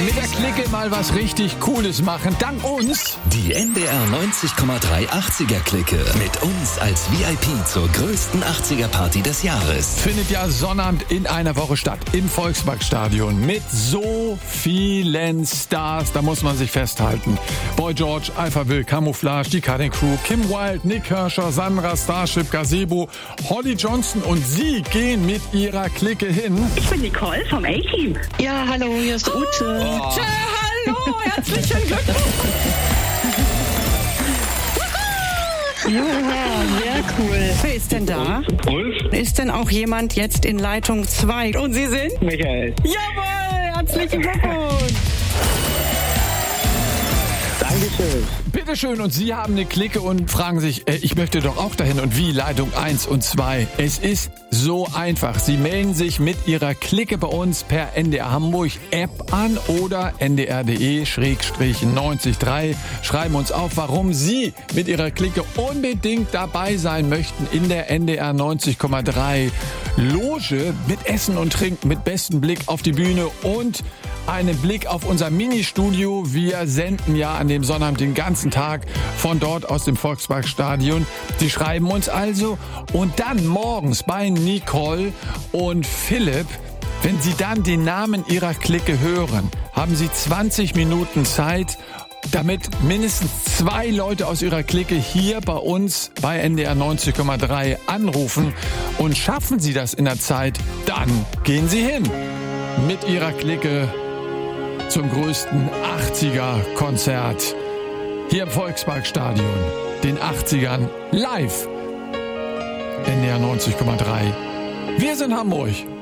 Mit der Clique mal was richtig Cooles machen. Dank uns. Die NDR 90,3 80er-Clique. Mit uns als VIP zur größten 80er-Party des Jahres. Findet ja Sonnabend in einer Woche statt. Im Volksparkstadion. Mit so vielen Stars. Da muss man sich festhalten. Boy George, Alpha Will, Camouflage, die Cutting Crew, Kim Wilde, Nick Kershaw, Sandra, Starship, Gazebo, Holly Johnson und sie gehen mit ihrer Clique hin. Ich bin Nicole vom A-Team. Ja, hallo, hier ist Ute. Ute, hallo, herzlichen Glückwunsch. Ja, sehr cool. Wer ist denn da? Ulf? Ist denn auch jemand jetzt in Leitung 2? Und Sie sind? Michael. Jawohl, herzlichen Glückwunsch. Dankeschön. Bitteschön, und Sie haben eine Clique und fragen sich, ich möchte doch auch dahin. Und wie? Leitung 1 und 2. Es ist so einfach. Sie melden sich mit Ihrer Clique bei uns per NDR Hamburg App an oder ndr.de/93. Schreiben uns auf, warum Sie mit Ihrer Clique unbedingt dabei sein möchten in der NDR 90,3 Loge mit Essen und Trinken, mit bestem Blick auf die Bühne und einen Blick auf unser Ministudio. Wir senden ja an dem Sonnabend den ganzen Tag von dort aus dem Volksparkstadion. Sie schreiben uns also und dann morgens bei Nicole und Philipp, wenn Sie dann den Namen Ihrer Clique hören, haben Sie 20 Minuten Zeit, damit mindestens 2 Leute aus Ihrer Clique hier bei uns bei NDR 90,3 anrufen. Und schaffen Sie das in der Zeit, dann gehen Sie hin mit Ihrer Clique zum größten 80er-Konzert hier im Volksparkstadion. Den 80ern live. NDR 90,3. Wir sind Hamburg.